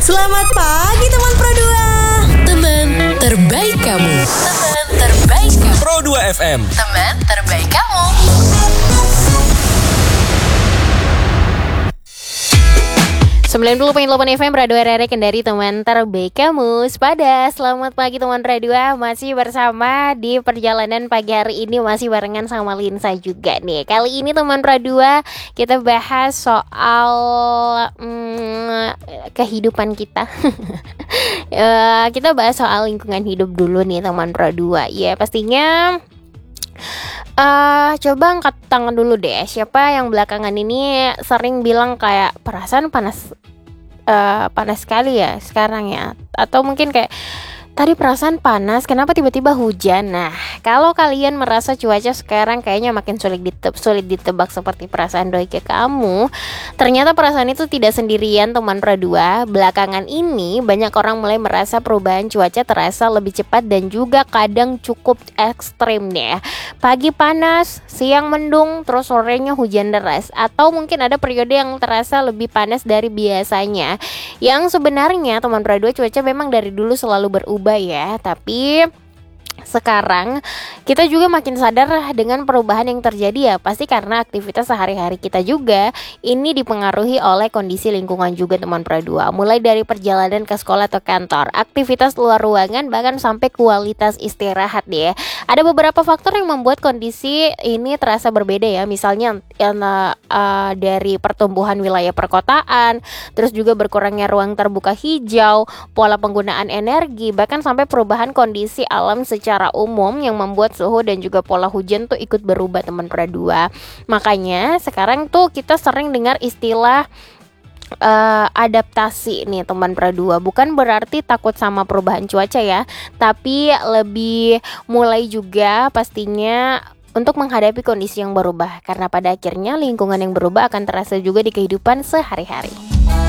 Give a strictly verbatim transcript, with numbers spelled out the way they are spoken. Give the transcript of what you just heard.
Selamat pagi teman Pro dua. Teman terbaik kamu. Teman terbaik kamu. Pro dua F M. Teman terbaik kamu. sembilan puluh koma delapan F M Radio R R Kendari, teman terbaik kamu. Sepada selamat pagi teman Radio. Masih bersama di perjalanan pagi hari ini, masih barengan sama Linsa juga nih. Kali ini teman Radio kita bahas soal hmm, kehidupan kita. uh, Kita bahas soal lingkungan hidup dulu nih teman Radio. Ya pastinya Uh, coba angkat tangan dulu deh. Siapa yang belakangan ini sering bilang kayak perasaan panas uh, panas sekali ya sekarang ya. Atau mungkin kayak tadi perasaan panas, kenapa tiba-tiba hujan? Nah, kalau kalian merasa cuaca sekarang kayaknya makin sulit ditebak, sulit ditebak seperti perasaan doi ke kamu, ternyata perasaan itu tidak sendirian teman Pradua. Belakangan ini banyak orang mulai merasa perubahan cuaca terasa lebih cepat dan juga kadang cukup ekstrim nih ya. Pagi panas, siang mendung, terus sorenya hujan deras. Atau mungkin ada periode yang terasa lebih panas dari biasanya. Yang sebenarnya teman Pradua, cuaca memang dari dulu selalu berubah ya, tapi sekarang kita juga makin sadar dengan perubahan yang terjadi ya. Pasti karena aktivitas sehari-hari kita juga ini dipengaruhi oleh kondisi lingkungan juga teman Pradua. Mulai dari perjalanan ke sekolah atau kantor, aktivitas luar ruangan, bahkan sampai kualitas istirahat ya. Ada beberapa faktor yang membuat kondisi ini terasa berbeda ya. Misalnya yang, uh, uh, dari pertumbuhan wilayah perkotaan, terus juga berkurangnya ruang terbuka hijau, pola penggunaan energi, bahkan sampai perubahan kondisi alam secara secara umum yang membuat suhu dan juga pola hujan tuh ikut berubah teman Pradua. Makanya sekarang tuh kita sering dengar istilah uh, adaptasi nih teman Pradua. Bukan berarti takut sama perubahan cuaca ya, tapi lebih mulai juga pastinya untuk menghadapi kondisi yang berubah. Karena pada akhirnya lingkungan yang berubah akan terasa juga di kehidupan sehari-hari.